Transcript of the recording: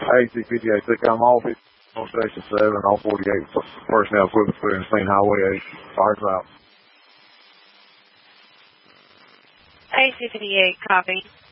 AC-58, think I'm off it on Station 7, on 48, personnel equipment clearing scene, Highway 8. Fires out. AC-58, copy.